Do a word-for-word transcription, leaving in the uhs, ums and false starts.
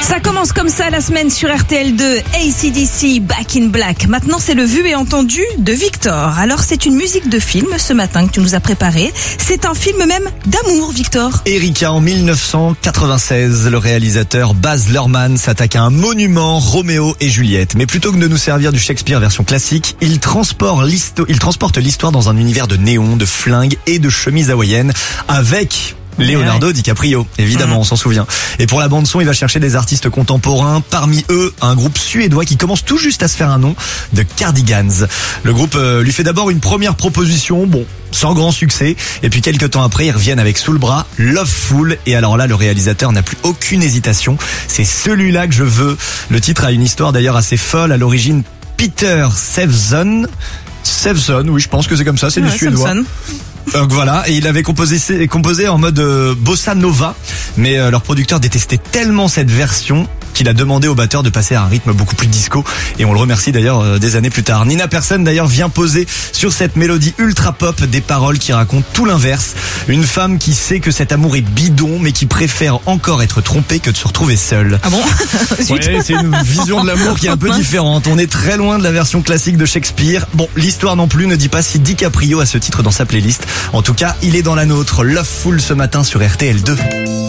Ça commence comme ça la semaine sur R T L deux, A C D C, Back in Black. Maintenant, c'est le vu et entendu de Victor. Alors, c'est une musique de film ce matin que tu nous as préparé. C'est un film même d'amour, Victor. Erika, en dix-neuf cent quatre-vingt-seize, le réalisateur Baz Luhrmann s'attaque à un monument, Roméo et Juliette. Mais plutôt que de nous servir du Shakespeare version classique, il transporte l'histoire, il transporte l'histoire dans un univers de néons, de flingues et de chemises hawaïennes avec Leonardo DiCaprio, évidemment, mmh. on s'en souvient. Et pour la bande son, il va chercher des artistes contemporains, parmi eux un groupe suédois qui commence tout juste à se faire un nom, The Cardigans. Le groupe euh, lui fait d'abord une première proposition, bon, sans grand succès, et puis quelques temps après, ils reviennent avec sous le bras Loveful, et alors là, le réalisateur n'a plus aucune hésitation, c'est celui-là que je veux. Le titre a une histoire d'ailleurs assez folle, à l'origine Peter Sevson, Sevson, oui, je pense que c'est comme ça, c'est ouais, du suédois. Sevson. Donc voilà, et il avait composé composé en mode euh, bossa nova, mais euh, leur producteur détestait tellement cette version qu'il a demandé au batteur de passer à un rythme beaucoup plus disco, et on le remercie d'ailleurs euh, des années plus tard. Nina Persson d'ailleurs vient poser sur cette mélodie ultra pop des paroles qui racontent tout l'inverse. Une femme qui sait que cet amour est bidon, mais qui préfère encore être trompée que de se retrouver seule. Ah bon? Ouais, c'est une vision de l'amour qui est un peu différente. On est très loin de la version classique de Shakespeare. Bon, l'histoire non plus ne dit pas si DiCaprio a ce titre dans sa playlist. En tout cas, il est dans la nôtre. Loveful ce matin sur R T L deux.